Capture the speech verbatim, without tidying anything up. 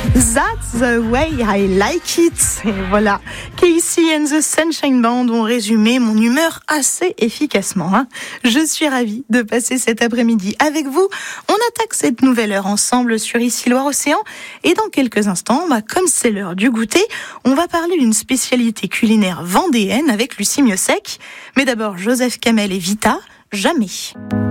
That's the way I like it. Et voilà, Casey and the Sunshine Band ont résumé mon humeur assez efficacement. Hein. Je suis ravie de passer cet après-midi avec vous. On attaque cette nouvelle heure ensemble sur Ici Loire-Océan. Et dans quelques instants, bah, comme c'est l'heure du goûter, on va parler d'une spécialité culinaire vendéenne avec Lucie Miossec. Mais d'abord, Joseph Kamel et Vita, Jamais.